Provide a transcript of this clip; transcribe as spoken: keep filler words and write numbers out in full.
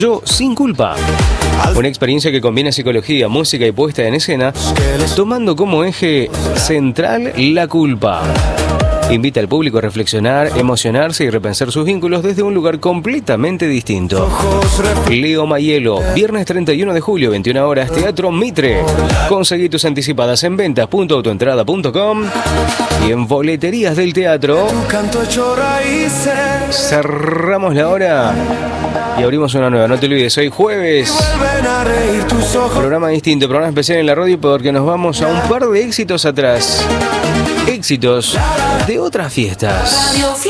Yo sin culpa. Una experiencia que combina psicología, música y puesta en escena, tomando como eje central la culpa. Invita al público a reflexionar, emocionarse y repensar sus vínculos desde un lugar completamente distinto. Leo Mayelo, viernes treinta y uno de julio, veintiuna horas, Teatro Mitre. Conseguí tus anticipadas en ventas punto autoentrada punto com y en boleterías del teatro. Cerramos la hora y abrimos una nueva. No te olvides, hoy jueves, programa distinto, programa especial en la radio, porque nos vamos a un par de éxitos atrás. Éxitos de otras fiestas.